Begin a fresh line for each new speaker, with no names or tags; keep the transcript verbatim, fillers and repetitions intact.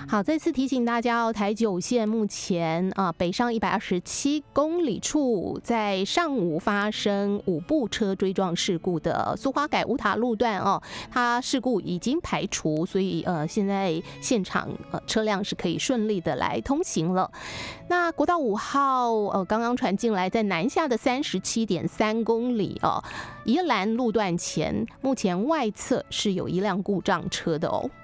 好，再次提醒大家哦，台九线目前啊北上一百二十七公里处，在上午发生五部车追撞事故的苏花改乌塔路段哦，它事故已经排除，所以呃现在现场呃车辆是可以顺利的来通行了。那国道五号呃刚刚传进来，在南下的三十七点三公里哦，宜兰路段前目前外侧是有一辆故障车的哦。